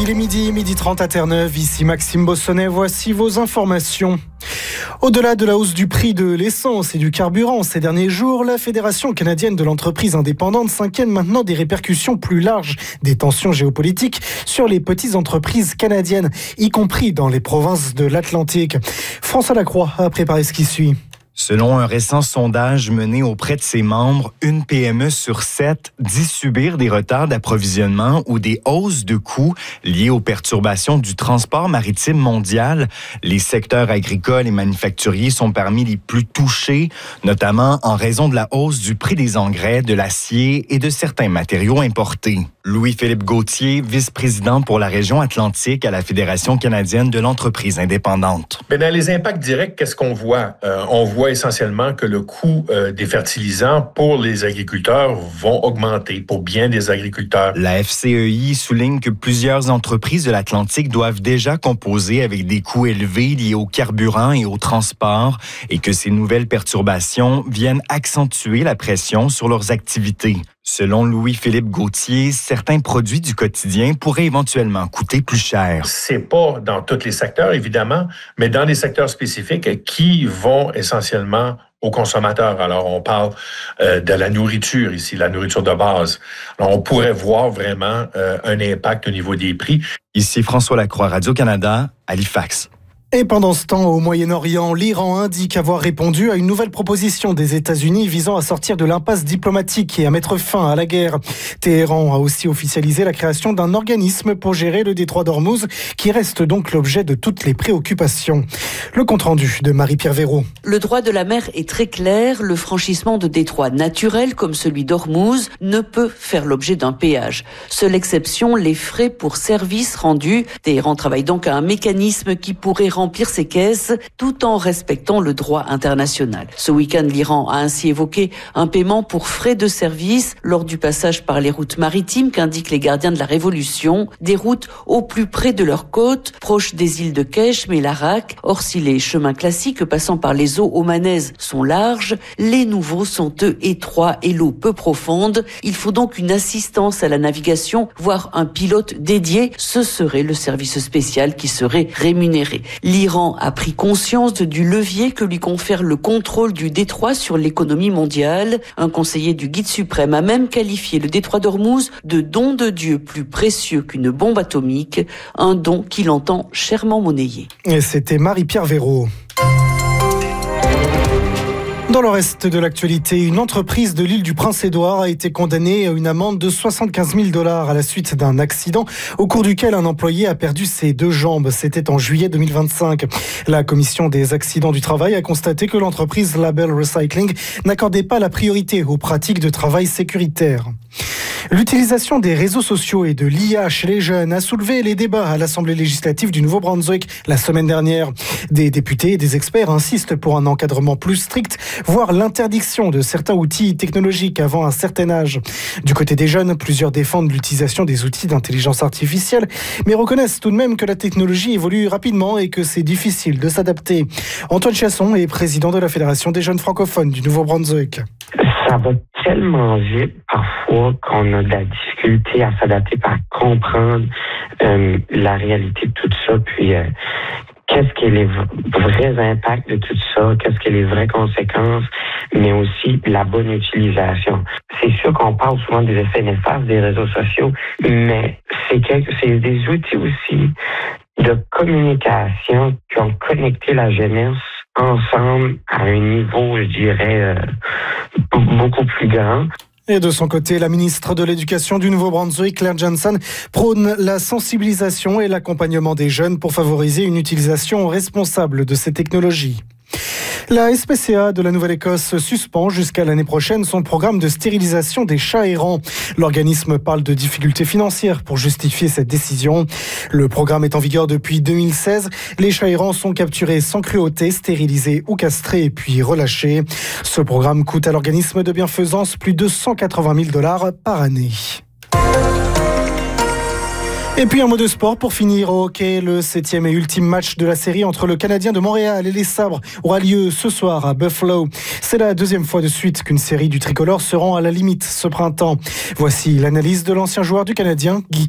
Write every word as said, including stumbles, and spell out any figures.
Il est midi, midi trente à Terre-Neuve. Ici Maxime Bossonnet. Voici vos informations. Au-delà de la hausse du prix de l'essence et du carburant ces derniers jours, la Fédération canadienne de l'entreprise indépendante s'inquiète maintenant des répercussions plus larges des tensions géopolitiques sur les petites entreprises canadiennes, y compris dans les provinces de l'Atlantique. François Lacroix a préparé ce qui suit. Selon un récent sondage mené auprès de ses membres, une P M E sur sept dit subir des retards d'approvisionnement ou des hausses de coûts liées aux perturbations du transport maritime mondial. Les secteurs agricoles et manufacturiers sont parmi les plus touchés, notamment en raison de la hausse du prix des engrais, de l'acier et de certains matériaux importés. Louis-Philippe Gauthier, vice-président pour la région Atlantique à la Fédération canadienne de l'entreprise indépendante. Mais dans les impacts directs, qu'est-ce qu'on voit? Euh, on voit essentiellement que le coût euh, des fertilisants pour les agriculteurs vont augmenter, pour bien des agriculteurs. La F C E I souligne que plusieurs entreprises de l'Atlantique doivent déjà composer avec des coûts élevés liés au carburant et au transport et que ces nouvelles perturbations viennent accentuer la pression sur leurs activités. Selon Louis-Philippe Gauthier, certains produits du quotidien pourraient éventuellement coûter plus cher. C'est pas dans tous les secteurs, évidemment, mais dans des secteurs spécifiques qui vont essentiellement aux consommateurs. Alors, on parle euh, de la nourriture ici, la nourriture de base. Alors, on pourrait voir vraiment euh, un impact au niveau des prix. Ici François Lacroix, Radio-Canada, Halifax. Et pendant ce temps, au Moyen-Orient, l'Iran indique avoir répondu à une nouvelle proposition des États-Unis visant à sortir de l'impasse diplomatique et à mettre fin à la guerre. Téhéran a aussi officialisé la création d'un organisme pour gérer le détroit d'Ormuz, qui reste donc l'objet de toutes les préoccupations. Le compte-rendu de Marie-Pierre Véraud. Le droit de la mer est très clair. Le franchissement de détroits naturels comme celui d'Ormuz ne peut faire l'objet d'un péage. Seule exception, les frais pour services rendus. Téhéran travaille donc à un mécanisme qui pourrait remplir ses caisses tout en respectant le droit international. Ce week-end, l'Iran a ainsi évoqué un paiement pour frais de service lors du passage par les routes maritimes qu'indiquent les gardiens de la Révolution, des routes au plus près de leurs côtes, proches des îles de Keshm et l'Arak. Or, si les chemins classiques passant par les eaux omanaises sont larges, les nouveaux sont eux étroits et l'eau peu profonde. Il faut donc une assistance à la navigation, voire un pilote dédié. Ce serait le service spécial qui serait rémunéré. L'Iran a pris conscience du levier que lui confère le contrôle du détroit sur l'économie mondiale. Un conseiller du guide suprême a même qualifié le détroit d'Ormuz de don de Dieu plus précieux qu'une bombe atomique, un don qu'il entend chèrement monnayer. Et c'était Marie-Pierre Véraud. Dans le reste de l'actualité, une entreprise de l'île du Prince-Édouard a été condamnée à une amende de soixante-quinze mille dollars à la suite d'un accident au cours duquel un employé a perdu ses deux jambes. C'était en juillet deux mille vingt-cinq. La commission des accidents du travail a constaté que l'entreprise Label Recycling n'accordait pas la priorité aux pratiques de travail sécuritaires. L'utilisation des réseaux sociaux et de l'I A chez les jeunes a soulevé les débats à l'Assemblée législative du Nouveau-Brunswick la semaine dernière. Des députés et des experts insistent pour un encadrement plus strict, voire l'interdiction de certains outils technologiques avant un certain âge. Du côté des jeunes, plusieurs défendent l'utilisation des outils d'intelligence artificielle, mais reconnaissent tout de même que la technologie évolue rapidement et que c'est difficile de s'adapter. Antoine Chasson est président de la Fédération des jeunes francophones du Nouveau-Brunswick. Ça va tellement vite parfois qu'on a de la difficulté à s'adapter, à comprendre euh, la réalité de tout ça, puis euh, qu'est-ce qui est les vrais impacts de tout ça, qu'est-ce qui est les vraies conséquences, mais aussi la bonne utilisation. C'est sûr qu'on parle souvent des effets néfastes des réseaux sociaux, mais c'est, quelque, c'est des outils aussi de communication qui ont connecté la jeunesse ensemble à un niveau, je dirais, euh, beaucoup plus grand. Et de son côté, la ministre de l'Éducation du Nouveau-Brunswick, Claire Johnson, prône la sensibilisation et l'accompagnement des jeunes pour favoriser une utilisation responsable de ces technologies. La S P C A de la Nouvelle-Écosse suspend jusqu'à l'année prochaine son programme de stérilisation des chats errants. L'organisme parle de difficultés financières pour justifier cette décision. Le programme est en vigueur depuis deux mille seize. Les chats errants sont capturés sans cruauté, stérilisés ou castrés puis relâchés. Ce programme coûte à l'organisme de bienfaisance plus de cent quatre-vingt mille dollars par année. Et puis un mot de sport pour finir au hockey. Le septième et ultime match de la série entre le Canadien de Montréal et les Sabres aura lieu ce soir à Buffalo. C'est la deuxième fois de suite qu'une série du tricolore se rend à la limite ce printemps. Voici l'analyse de l'ancien joueur du Canadien, Guy